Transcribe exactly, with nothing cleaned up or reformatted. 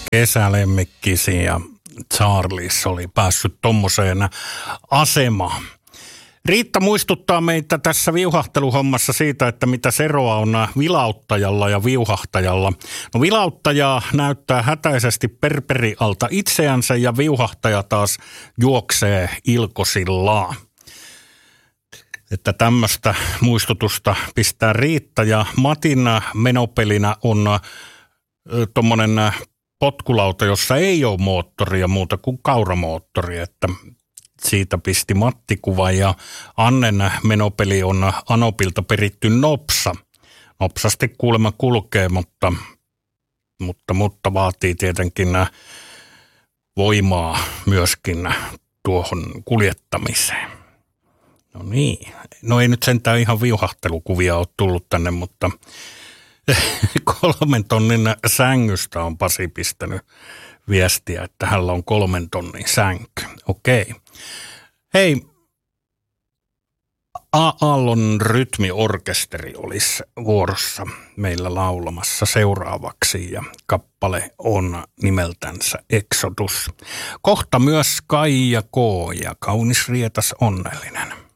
Kesälemmikkisi ja Charles oli päässyt tommoseen asemaan. Riitta muistuttaa meitä tässä viuhahteluhommassa siitä, että mitä eroa on vilauttajalla ja viuhahtajalla. No vilauttaja näyttää hätäisesti perperi alta itseänsä ja viuhahtaja taas juoksee ilkosillaan. Että tämmöistä muistutusta pistää Riitta ja Matin menopelinä on tommonen potkulauta, jossa ei ole moottoria muuta kuin kauramoottori, että siitä pisti Matti kuva ja Annen menopeli on Anopilta peritty nopsa. Nopsasti kuulemma kulkee, mutta, mutta, mutta vaatii tietenkin voimaa myöskin tuohon kuljettamiseen. No niin, no ei nyt sentään ihan viuhahtelukuvia ole tullut tänne, mutta kolmen tonnin sängystä on Pasi pistänyt viestiä, että hänellä on kolmen tonnin sänky. Okei. Hei, Aallon rytmiorkesteri olisi vuorossa meillä laulamassa seuraavaksi ja kappale on nimeltänsä Exodus. Kohta myös Kaija K. ja Kaunis rietas onnellinen.